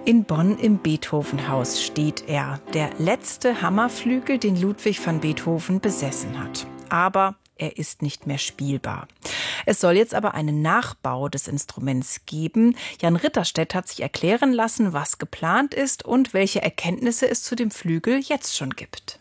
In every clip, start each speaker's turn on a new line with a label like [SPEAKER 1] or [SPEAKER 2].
[SPEAKER 1] In Bonn im Beethoven-Haus steht er, der letzte Hammerflügel, den Ludwig van Beethoven besessen hat. Aber er ist nicht mehr spielbar. Es soll jetzt aber einen Nachbau des Instruments geben. Jan Ritterstedt hat sich erklären lassen, was geplant ist und welche Erkenntnisse es zu dem Flügel jetzt schon gibt.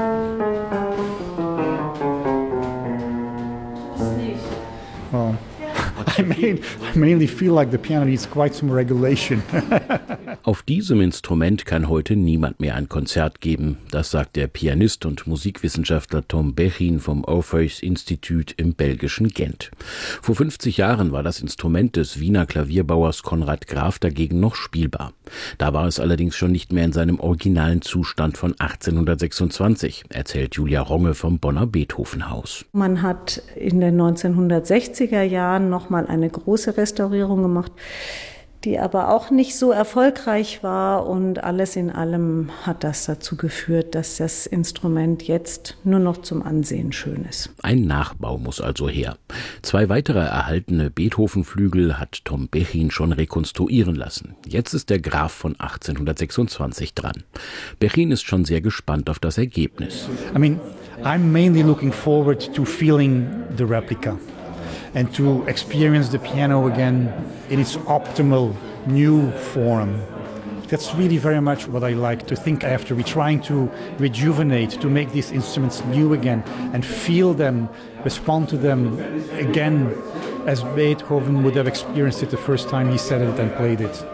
[SPEAKER 2] Well, I mainly feel like the piano needs quite some regulation.
[SPEAKER 3] Auf diesem Instrument kann heute niemand mehr ein Konzert geben. Das sagt der Pianist und Musikwissenschaftler Tom Bechin vom Orpheus Institut im belgischen Gent. Vor 50 Jahren war das Instrument des Wiener Klavierbauers Konrad Graf dagegen noch spielbar. Da war es allerdings schon nicht mehr in seinem originalen Zustand von 1826, erzählt Julia Ronge vom Bonner Beethoven-Haus.
[SPEAKER 4] Man hat in den 1960er Jahren nochmal eine große Restaurierung gemacht, die aber auch nicht so erfolgreich war, und alles in allem hat das dazu geführt, dass das Instrument jetzt nur noch zum Ansehen schön ist.
[SPEAKER 3] Ein Nachbau muss also her. 2 weitere erhaltene Beethoven-Flügel hat Tom Bechin schon rekonstruieren lassen. Jetzt ist der Graf von 1826 dran. Bechin ist schon sehr gespannt auf das Ergebnis.
[SPEAKER 2] I'm mainly looking forward to feeling the replica and to experience the piano again in its optimal new form. That's really very much what I like to think after. We're trying to rejuvenate, to make these instruments new again and feel them, respond to them again as Beethoven would have experienced it the first time he said it and played it.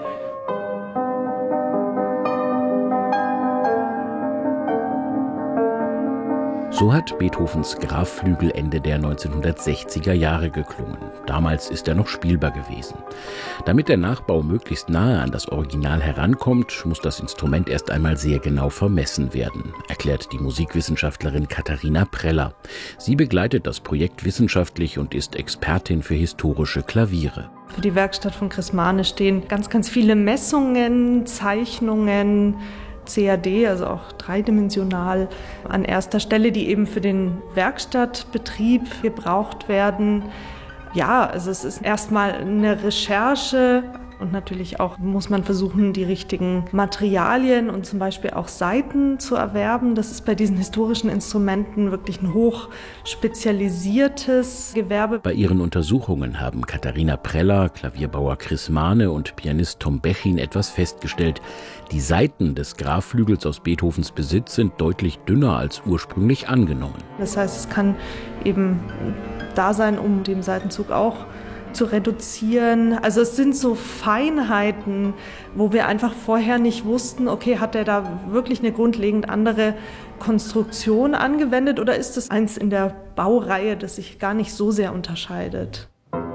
[SPEAKER 3] So hat Beethovens Grafflügel Ende der 1960er Jahre geklungen. Damals ist er noch spielbar gewesen. Damit der Nachbau möglichst nahe an das Original herankommt, muss das Instrument erst einmal sehr genau vermessen werden, erklärt die Musikwissenschaftlerin Katharina Preller. Sie begleitet das Projekt wissenschaftlich und ist Expertin für historische Klaviere.
[SPEAKER 5] Für die Werkstatt von Chris Mahne stehen ganz viele Messungen, Zeichnungen, CAD, also auch dreidimensional, an erster Stelle, die eben für den Werkstattbetrieb gebraucht werden. Ja, also es ist erstmal eine Recherche und natürlich auch muss man versuchen, die richtigen Materialien und zum Beispiel auch Saiten zu erwerben. Das ist bei diesen historischen Instrumenten wirklich ein hoch spezialisiertes Gewerbe.
[SPEAKER 3] Bei ihren Untersuchungen haben Katharina Preller, Klavierbauer Chris Mahne und Pianist Tom Bechin etwas festgestellt. Die Saiten des Grafflügels aus Beethovens Besitz sind deutlich dünner als ursprünglich angenommen.
[SPEAKER 5] Das heißt, es kann eben da sein, um den Saitenzug auch zu reduzieren. Also es sind so Feinheiten, wo wir einfach vorher nicht wussten, okay, hat er da wirklich eine grundlegend andere Konstruktion angewendet oder ist es eins in der Baureihe, das sich gar nicht so sehr unterscheidet?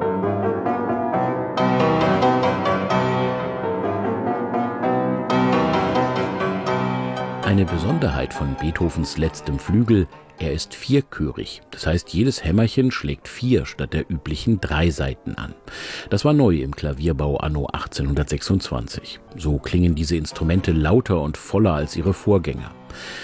[SPEAKER 3] Eine Besonderheit von Beethovens letztem Flügel: er ist vierchörig. Das heißt, jedes Hämmerchen schlägt 4 statt der üblichen 3 Saiten an. Das war neu im Klavierbau anno 1826. So klingen diese Instrumente lauter und voller als ihre Vorgänger.